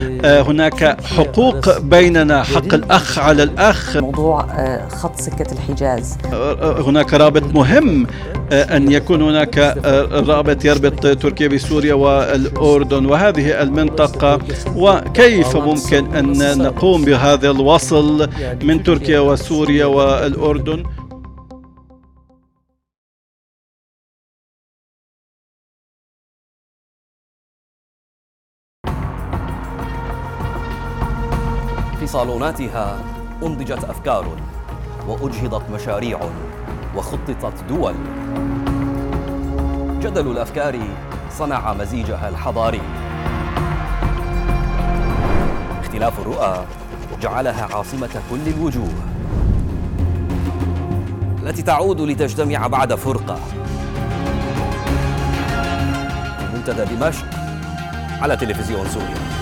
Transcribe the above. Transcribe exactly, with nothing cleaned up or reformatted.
هناك حقوق بيننا، حق الأخ على الأخ. موضوع خط سكة الحجاز، هناك رابط مهم أن يكون هناك رابط يربط تركيا بسوريا والأردن وهذه المنطقة، وكيف ممكن أن نقوم بهذا الوصل من تركيا وسوريا والأردن. في صالوناتها أنضجت أفكار وأجهضت مشاريع وخططت دول. جدل الأفكار صنع مزيجها الحضاري. اختلاف الرؤى جعلها عاصمة كل الوجوه التي تعود لتجتمع بعد فرقة في منتدى دمشق على تلفزيون سوريا.